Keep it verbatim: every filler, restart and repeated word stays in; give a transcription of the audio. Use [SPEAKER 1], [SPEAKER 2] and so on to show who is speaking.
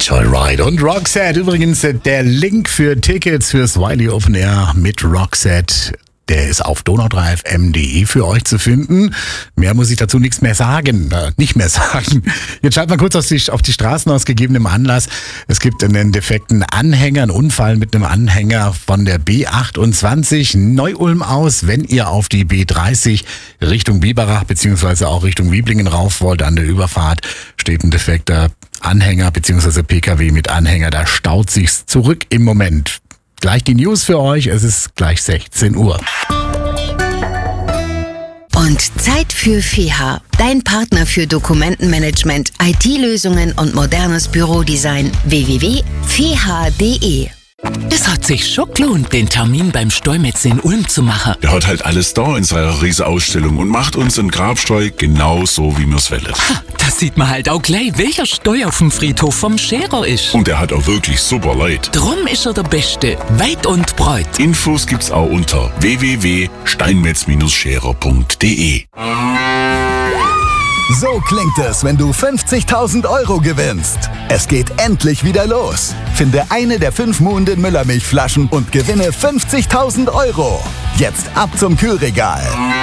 [SPEAKER 1] Joyride und Roxette. Übrigens, der Link für Tickets fürs Wiley Open Air mit Roxette, der ist auf donau drei f m punkt d e für euch zu finden. Mehr muss ich dazu nichts mehr sagen, äh, nicht mehr sagen. Jetzt schalten wir kurz auf die, auf die Straßen aus gegebenem Anlass. Es gibt einen defekten Anhänger, einen Unfall mit einem Anhänger von der B achtundzwanzig Neu-Ulm aus. Wenn ihr auf die B dreißig Richtung Biberach beziehungsweise auch Richtung Wiblingen rauf wollt, an der Überfahrt steht ein defekter Anhänger beziehungsweise P K W mit Anhänger. Da staut sich's zurück im Moment. Gleich die News für euch, es ist gleich sechzehn Uhr.
[SPEAKER 2] Und Zeit für F E H A, dein Partner für Dokumentenmanagement, I T-Lösungen und modernes Bürodesign. w w w punkt f e h a punkt d e.
[SPEAKER 3] Es hat sich schon gelohnt, den Termin beim Steinmetz in Ulm zu machen.
[SPEAKER 4] Der hat halt alles da in seiner Riesenausstellung und macht uns einen Grabsteu genau so, wie mir's wollen.
[SPEAKER 3] Ha, da sieht man halt auch gleich, welcher Steu auf dem Friedhof vom Scherer ist.
[SPEAKER 4] Und er hat auch wirklich super Leute.
[SPEAKER 3] Drum ist er der Beste, weit und breit.
[SPEAKER 4] Infos gibt's auch unter w w w punkt steinmetz scherer punkt d e.
[SPEAKER 5] So klingt es, wenn du fünfzigtausend Euro gewinnst. Es geht endlich wieder los. Finde eine der fünf Muhnden Müllermilchflaschen und gewinne fünfzigtausend Euro. Jetzt ab zum Kühlregal.